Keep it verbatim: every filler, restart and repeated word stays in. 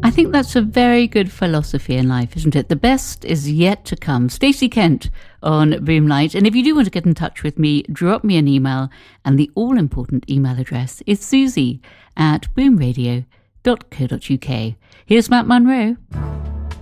I think that's a very good philosophy in life, isn't it? The best is yet to come. Stacey Kent on Boomlight. And if you do want to get in touch with me, drop me an email. And the all-important email address is susie at boomradio dot co dot uk. Here's Matt Monro.